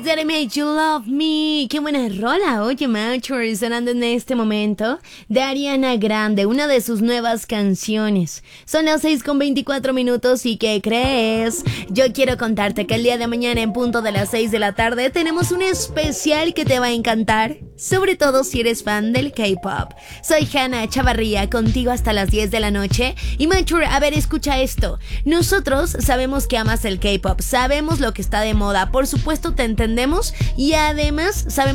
That Made You Love Me. Qué buena rola, oye, Mature, sonando en este momento de Ariana Grande, una de sus nuevas canciones. Son las 6:24 y ¿qué crees? Yo quiero contarte que el día de mañana en punto de las 6 de la tarde tenemos un especial que te va a encantar, sobre todo si eres fan del K-pop. Soy Hannah Chavarría, contigo hasta las 10 de la noche. Y Mature, a ver, escucha esto. Nosotros sabemos que amas el K-pop, sabemos lo que está de moda, por supuesto te entendemos y además sabemos